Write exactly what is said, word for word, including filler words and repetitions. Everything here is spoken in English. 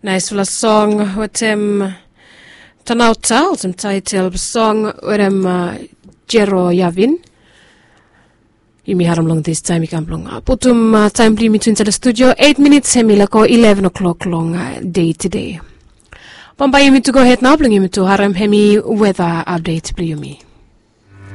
Nice full song with him Tanautal, some title song with him Jero Yavin. You may have long this time you can long putum uh, time limit into the studio eight minutes hemilako eleven o'clock long uh, day today. Pamba you to go ahead now bring you to haram hemi weather update play me.